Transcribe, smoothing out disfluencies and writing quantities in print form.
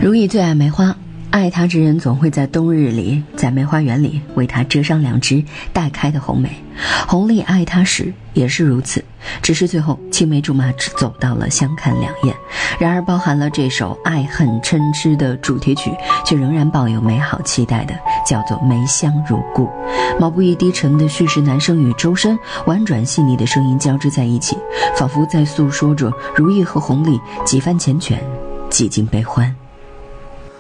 如意最爱梅花，爱她之人总会在冬日里，在梅花园里为她折上2枝待开的红梅。弘历爱她时也是如此，只是最后青梅竹马只走到了相看两厌。然而包含了这首爱恨嗔痴的主题曲，却仍然抱有美好期待的，叫做梅香如故。毛不易低沉的叙事男声与周深婉转细腻的声音交织在一起，仿佛在诉说着如意和弘历几番缱绻，几经悲欢。